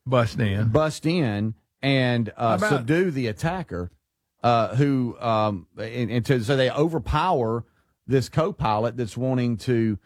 bust in and subdue the attacker, so they overpower this co-pilot that's wanting to,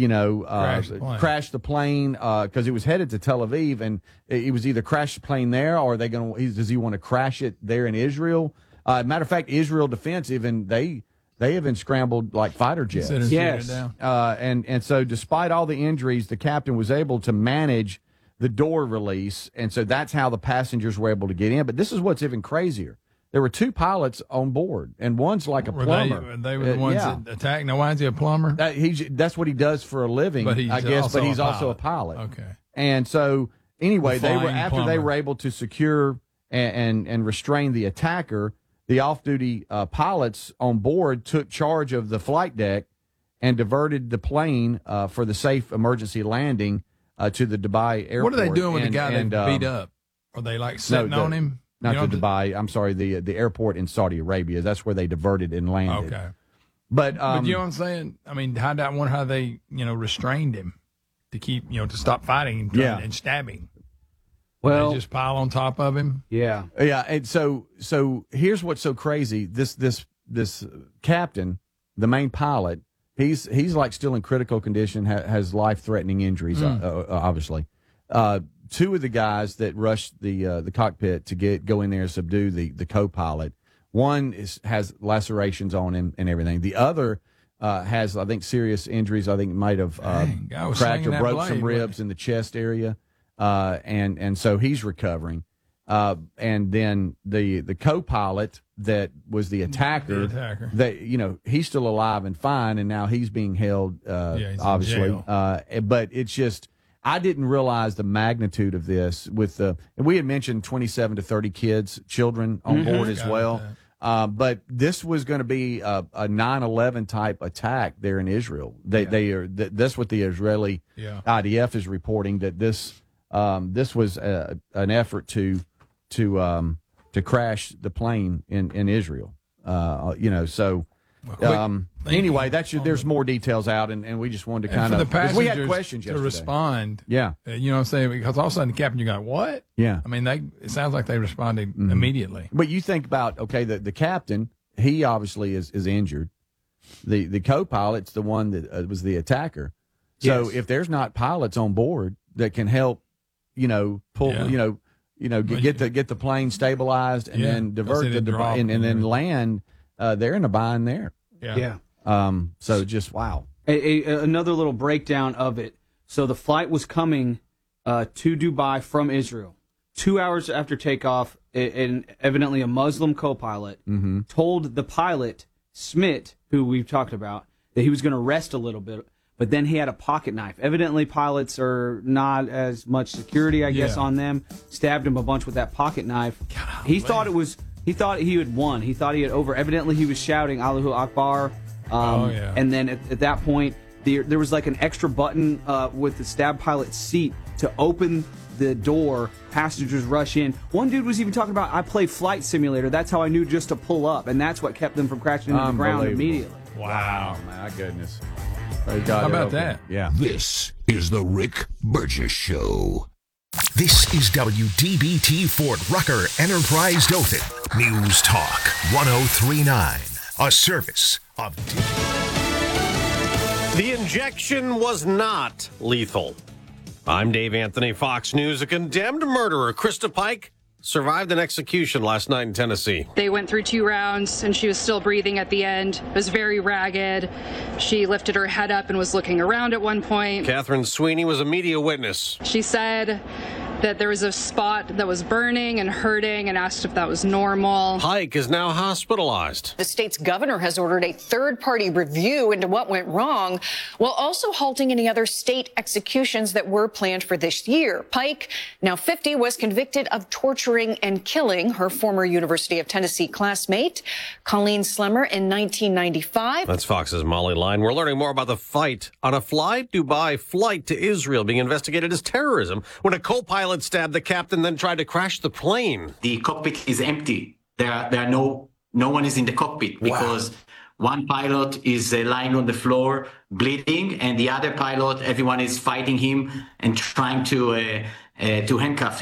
crash the plane because it was headed to Tel Aviv, and it was either crash the plane there or does he want to crash it there in Israel? Matter of fact, Israel Defense they even scrambled like fighter jets. Yes. And so despite all the injuries, the captain was able to manage the door release, and so that's how the passengers were able to get in. But this is what's even crazier. There were two pilots on board, and one's like a plumber. They were the ones that attacked. Now, why is he a plumber? That's what he does for a living, I guess, but he's also a pilot. Okay. And so, anyway, they were able to secure and restrain the attacker, the off-duty pilots on board took charge of the flight deck and diverted the plane for the safe emergency landing to the Dubai airport. What are they doing with the guy that beat up? Are they like sitting on him? Not to Dubai. I'm sorry, the airport in Saudi Arabia. That's where they diverted and landed. Okay. But you know what I'm saying? I mean, I wonder how they, restrained him to keep, to stop fighting and stabbing. Well, they just pile on top of him. Yeah. Yeah. And so here's what's so crazy. This captain, the main pilot, he's like still in critical condition, has life-threatening injuries, obviously. Two of the guys that rushed the cockpit to go in there and subdue the co-pilot, one has lacerations on him and everything. The other has, I think, serious injuries. I think might have cracked or broke some ribs in the chest area, and so he's recovering. And then the co-pilot that was the attacker, he's still alive and fine, and now he's being held, obviously. But it's just, I didn't realize the magnitude of this and we had mentioned 27 to 30 children on board as well. But this was going to be a 9/11 type attack there in Israel. That's what the Israeli IDF is reporting, that this was an effort to crash the plane in Israel. Anyway, there's more details out, and we just wanted to kind of, because we had questions yesterday. To respond. Yeah. You know what I'm saying? Because all of a sudden the captain, you go, what? Yeah. I mean, it sounds like they responded immediately. But you think about, the captain, he obviously is injured. The co-pilot's the one that was the attacker. So if there's not pilots on board that can help, pull, get the plane stabilized and then divert and then land, they're in a bind there. Yeah. So just wow. Another little breakdown of it. So the flight was coming to Dubai from Israel. 2 hours after takeoff, and evidently a Muslim co-pilot told the pilot, Smith, who we've talked about, that he was going to rest a little bit, but then he had a pocket knife. Evidently, pilots are not as much security, I guess, on them. Stabbed him a bunch with that pocket knife. He thought he had won. He thought he had over. Evidently, he was shouting Allahu Akbar. And then at that point, there was like an extra button with the stab pilot's seat to open the door. Passengers rush in. One dude was even talking about, I play Flight Simulator. That's how I knew just to pull up. And that's what kept them from crashing into the ground immediately. Wow. Oh, my goodness. How about that? Yeah. This is the Rick Burgess Show. This is WDBT Fort Rucker Enterprise Dothan. News Talk 1039. A service of... The injection was not lethal. I'm Dave Anthony, Fox News. A condemned murderer, Krista Pike, survived an execution last night in Tennessee. They went through 2 rounds, and she was still breathing at the end. It was very ragged. She lifted her head up and was looking around at one point. Catherine Sweeney was a media witness. She said that there was a spot that was burning and hurting and asked if that was normal. Pike is now hospitalized. The state's governor has ordered a third-party review into what went wrong, while also halting any other state executions that were planned for this year. Pike, now 50, was convicted of torturing and killing her former University of Tennessee classmate, Colleen Slemmer, in 1995. That's Fox's Molly Line. We're learning more about the fight on a Dubai flight to Israel being investigated as terrorism when a co-pilot stabbed the captain, then tried to crash the plane. The cockpit is empty. There are no one is in the cockpit because one pilot is lying on the floor bleeding, and the other pilot, everyone is fighting him and trying to handcuff